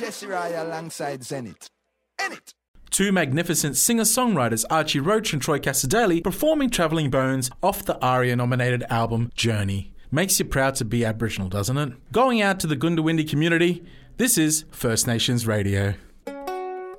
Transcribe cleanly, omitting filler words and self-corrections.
Jesse Raya alongside Zenith. Enit! Two magnificent singer-songwriters, Archie Roach and Troy Casadele, performing Travelling Bones off the ARIA-nominated album Journey. Makes you proud to be Aboriginal, doesn't it? Going out to the Goondiwindi community, this is First Nations Radio.